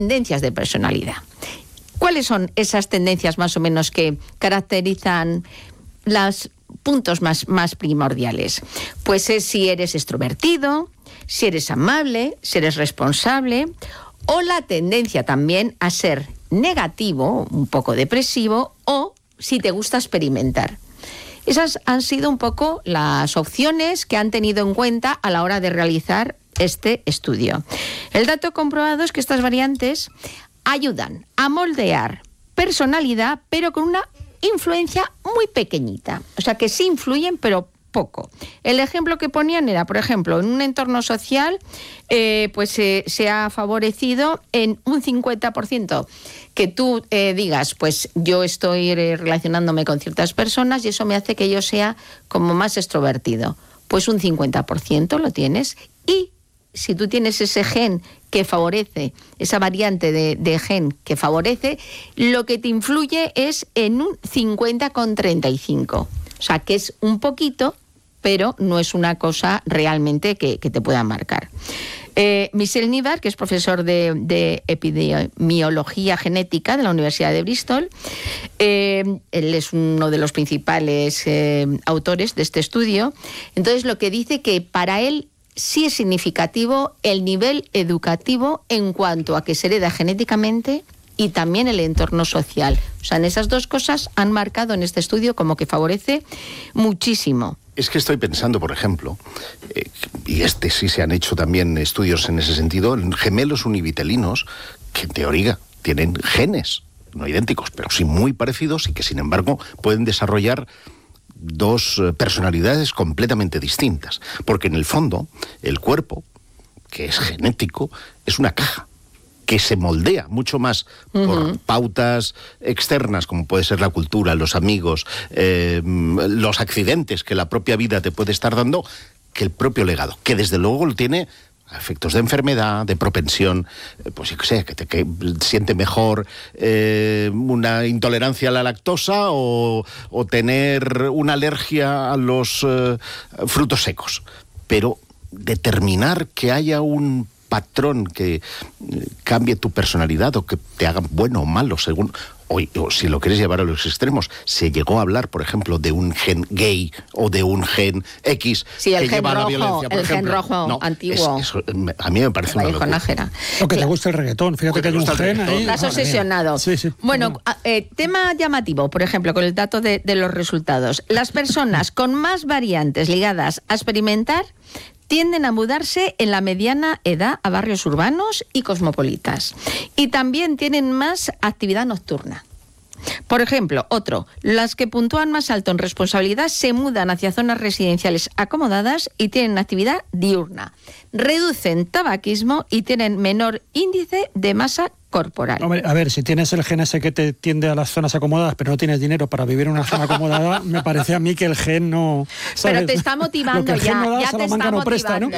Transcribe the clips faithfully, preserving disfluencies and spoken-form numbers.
tendencias de personalidad. ¿Cuáles son esas tendencias más o menos que caracterizan los puntos más, más primordiales? Pues es si eres extrovertido, si eres amable, si eres responsable, o la tendencia también a ser negativo, un poco depresivo, o si te gusta experimentar. Esas han sido un poco las opciones que han tenido en cuenta a la hora de realizar este estudio. El dato comprobado es que estas variantes ayudan a moldear personalidad, pero con una influencia muy pequeñita. O sea, que sí influyen, pero poco. El ejemplo que ponían era, por ejemplo, en un entorno social, eh, pues eh, se ha favorecido en un cincuenta por ciento que tú eh, digas, pues yo estoy eh, relacionándome con ciertas personas y eso me hace que yo sea como más extrovertido. Pues un cincuenta por ciento lo tienes, y si tú tienes ese gen que favorece, esa variante de, de gen que favorece, lo que te influye es en un cincuenta con treinta y cinco. O sea, que es un poquito, pero no es una cosa realmente que, que te pueda marcar. Eh, Michel Nivar, que es profesor de, de epidemiología genética de la Universidad de Bristol, eh, él es uno de los principales eh, autores de este estudio. Entonces, lo que dice que para él sí es significativo el nivel educativo en cuanto a que se hereda genéticamente y también el entorno social. O sea, en esas dos cosas han marcado en este estudio como que favorece muchísimo. Es que estoy pensando, por ejemplo, eh, y este sí se han hecho también estudios en ese sentido, en gemelos univitelinos que en teoría tienen genes no idénticos, pero sí muy parecidos, y que sin embargo pueden desarrollar dos personalidades completamente distintas. Porque en el fondo, el cuerpo, que es genético, es una caja que se moldea mucho más uh-huh. por pautas externas, como puede ser la cultura, los amigos, eh, los accidentes que la propia vida te puede estar dando, que el propio legado, que desde luego lo tiene a efectos de enfermedad, de propensión, eh, pues yo qué sé, que te que siente mejor eh, una intolerancia a la lactosa o, o tener una alergia a los eh, frutos secos. Pero determinar que haya un patrón que eh, cambie tu personalidad o que te haga bueno o malo según, o, o si lo quieres llevar a los extremos, se llegó a hablar, por ejemplo, de un gen gay o de un gen X sí, el que gen lleva rojo, a la violencia, por el ejemplo. gen rojo no, antiguo. Es, eso, a mí me parece una locura. O que te gusta el reggaetón, fíjate que, que hay un gen ahí. Estás obsesionado. Sí, sí. Bueno, eh, tema llamativo, por ejemplo, con el dato de, de los resultados. Las personas con más variantes ligadas a experimentar tienden a mudarse en la mediana edad a barrios urbanos y cosmopolitas. Y también tienen más actividad nocturna. Por ejemplo, otro, las que puntúan más alto en responsabilidad se mudan hacia zonas residenciales acomodadas y tienen actividad diurna. Reducen tabaquismo y tienen menor índice de masa corporal. Hombre, a ver, si tienes el gen ese que te tiende a las zonas acomodadas, pero no tienes dinero para vivir en una zona acomodada, me parece a mí que el gen no... ¿sabes? Pero te está motivando ya, no da, ya te está motivando. Presta, ¿no?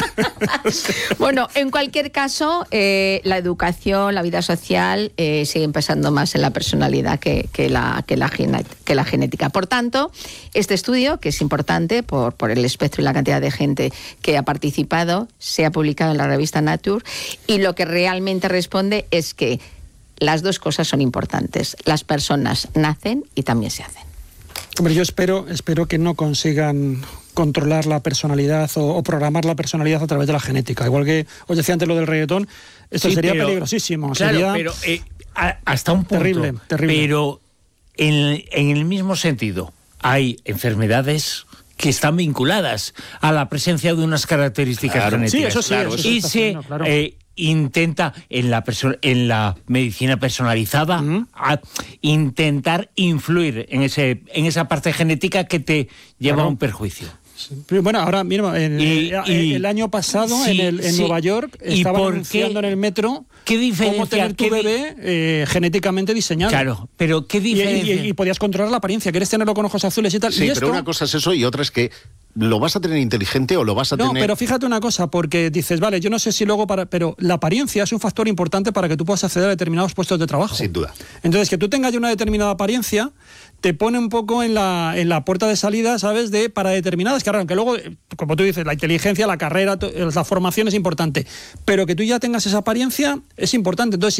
Bueno, en cualquier caso, eh, la educación, la vida social, eh, siguen pesando más en la personalidad que, que, la, que, la genet, que la genética. Por tanto, este estudio, que es importante por, por el espectro y la cantidad de gente que ha participado, se ha publicado en la revista Nature, y lo que realmente responde es es que las dos cosas son importantes. Las personas nacen y también se hacen. Hombre, yo espero, espero que no consigan controlar la personalidad o, o programar la personalidad a través de la genética. Igual que os decía antes lo del reggaetón, esto sí, sería pero, peligrosísimo. Claro, sería pero eh, a, hasta un punto. Terrible, terrible. Pero en, en el mismo sentido, hay enfermedades que están vinculadas a la presencia de unas características claro, genéticas. Sí, eso sí. Claro, eso y está se... haciendo, claro. eh, intenta en la perso- en la medicina personalizada uh-huh. a intentar influir en ese en esa parte genética que te lleva claro. a un perjuicio. Sí. Bueno, ahora mismo, en, y, el, y, el año pasado, sí, en, el, en sí. Nueva York, estaban anunciando en el metro ¿qué diferencia, cómo tener tu qué bebé eh, genéticamente diseñado. Claro, pero ¿qué diferencia? Y, y, y podías controlar la apariencia, quieres tenerlo con ojos azules y tal. Sí, y pero esto... una cosa es eso y otra es que ¿lo vas a tener inteligente o lo vas a no, tener...? No, pero fíjate una cosa, porque dices, vale, yo no sé si luego para... Pero la apariencia es un factor importante para que tú puedas acceder a determinados puestos de trabajo. Sin duda. Entonces, que tú tengas ya una determinada apariencia te pone un poco en la, en la puerta de salida, ¿sabes?, de para determinadas carreras, que luego, como tú dices, la inteligencia, la carrera, la formación es importante, pero que tú ya tengas esa apariencia es importante. Entonces,